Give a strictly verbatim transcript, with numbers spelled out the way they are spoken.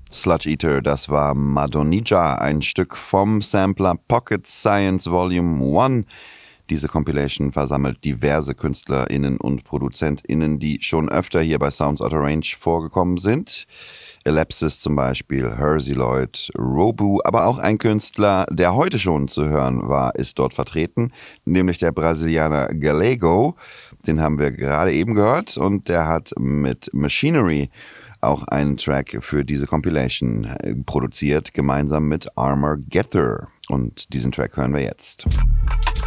Sludge Eater, das war Madonija, ein Stück vom Sampler Pocket Science Volume eins. Diese Compilation versammelt diverse KünstlerInnen und ProduzentInnen, die schon öfter hier bei Sounds Out of Range vorgekommen sind. Ellipsis zum Beispiel, Hersey Lloyd, Robu, aber auch ein Künstler, der heute schon zu hören war, ist dort vertreten, nämlich der Brasilianer Galego. Den haben wir gerade eben gehört und der hat mit Machinery auch einen Track für diese Compilation produziert, gemeinsam mit Armor Getter. Und diesen Track hören wir jetzt.